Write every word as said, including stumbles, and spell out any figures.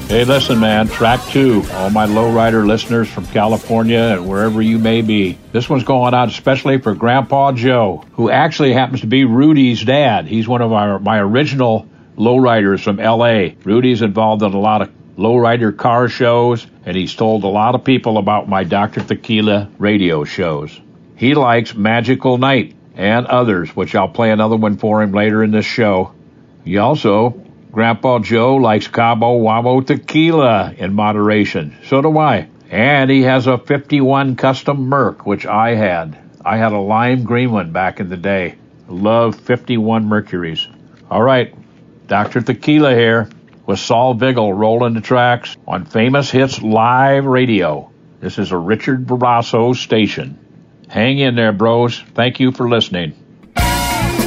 Hey, listen, man, track two. All my lowrider listeners from California and wherever you may be. This one's going out especially for Grandpa Joe, who actually happens to be Rudy's dad. He's one of our my original lowriders from L A. Rudy's involved in a lot of lowrider car shows, and he's told a lot of people about my Doctor Tequila radio shows. He likes Magical Night and others, which I'll play another one for him later in this show. He also... Grandpa Joe likes Cabo Wabo tequila in moderation. So do I. And he has a fifty-one custom Merc, which I had. I had a lime green one back in the day. Love fifty-one Mercuries. All right, Doctor Tequila here with Saul Vigil rolling the tracks on Famous Hits Live Radio. This is a Richard Barrasso station. Hang in there, bros. Thank you for listening.